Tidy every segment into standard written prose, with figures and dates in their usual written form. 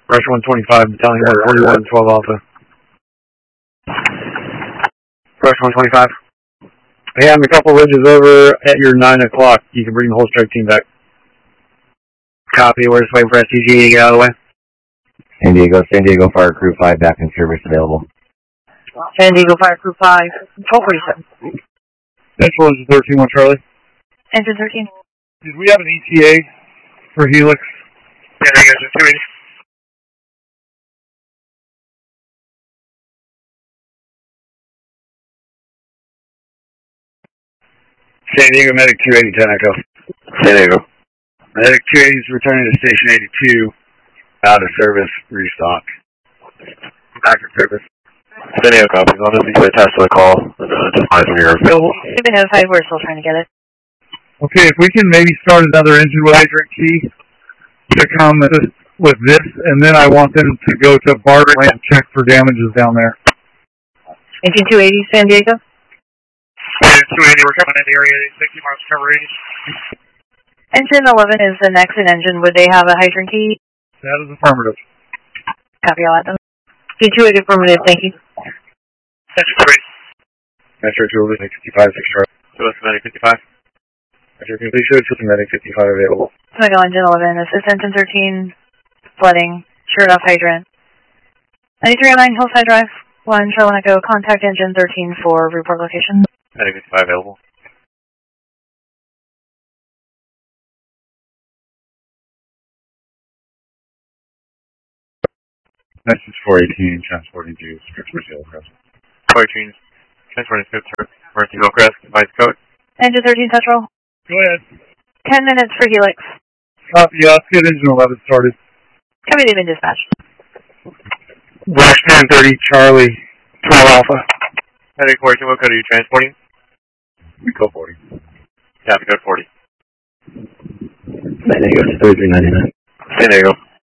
Rush 125, Battalion 141, 12 Alpha. Rush 125. Hey, I'm a couple ridges over at your 9 o'clock. You can bring the whole strike team back. Copy. We're just waiting for STG to get out of the way. San Diego Fire Crew 5 back in service available. San Diego Fire Crew 5, 1247. Central Engine 13, 1 Charlie. Engine 13. Did we have an ETA for Helix? Yeah, Engine 280. San Diego Medic 280, 10 Echo. San Diego. Medic 280 is returning to Station 82. Out of service, restock. Back in service. San Diego copies. I'll just be attached to the call. Just advise when you're available. We've been notified, we're still trying to get it. Okay, if we can maybe start another engine with hydrant key to come with this, and then I want them to go to Bartlett and check for damages down there. Engine 280, San Diego. Engine 280, we're coming in the area, 60 miles cover range. Engine 11 is the next in engine. Would they have a hydrant key? That is affirmative. Copy, I'll let them. Engine 280, affirmative, thank you. Engine 3. Metro 2 65, 6 Charlie. West Medic 55. Metro completion, System Medic 55 available. Go Engine 11, assist Engine 13, flooding, sure enough hydrant. 9309 Hillside Drive, 1 Charlie Echo, contact Engine 13 for report location. Medic 55 available. Message 418, transporting to Scripture Hillcrest. 418, transporting to Mercy Hillcrest, advise code. Engine 13 Central. Go ahead. 10 minutes for Helix. Copy, let's get Engine 11 started. Copy, they've been dispatched. Rush 1030, Charlie, 12 Alpha. Medic 42, what code are you transporting? We go 40. Copy, code 40. San Diego, 3399. San Diego.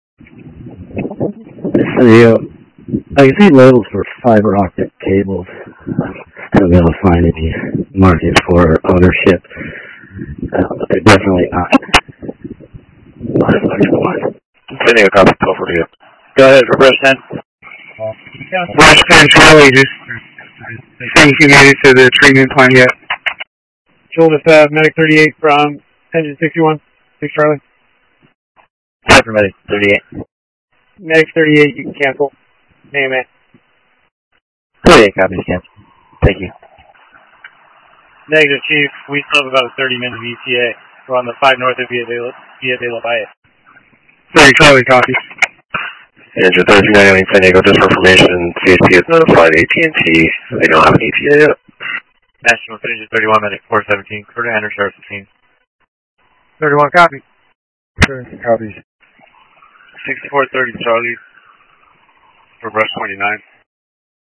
San Diego, I can see labels for fiber optic cables. I haven't been able to find any market for ownership, but they're definitely not. San Diego, copy, 1248. Go ahead for Rush 10. Rush 10, Charlie, just think you made it to the treatment plant yet. Shoulder Fab, Medic 38 from Engine 61, 6 Charlie. Copy, Medic 38. Medic 38, you can cancel. Name it. 38, copy, cancel. Thank you. Negative, Chief. We still have about a 30-minute ETA. We're on the 5 north of Via de la Valle. 30, Charlie, copy. Engine 1399 San Diego, just for information, CHP is notified AT&T. They don't have an ETA yet. National Engine 31, Medic 417, clear to enter Sheriff's team. 31, copy. Sure, copies. 6430 Charlie for Rush 29.